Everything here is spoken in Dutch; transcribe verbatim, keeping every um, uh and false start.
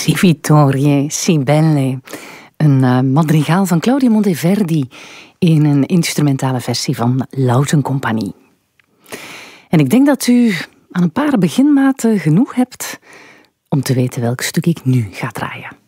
Si Vittorie, si belle. Een uh, madrigaal van Claudio Monteverdi in een instrumentale versie van Lauten Compagnie. En ik denk dat u aan een paar beginmaten genoeg hebt om te weten welk stuk ik nu ga draaien.